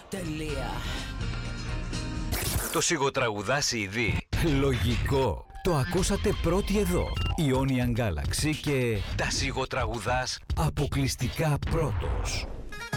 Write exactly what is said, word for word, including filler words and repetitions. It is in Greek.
Τελεία. Το σιγοτραγουδάς ήδη? Λογικό. Το ακούσατε πρώτοι εδώ. Ionian Galaxy και τα σιγοτραγουδάς αποκλειστικά πρώτος.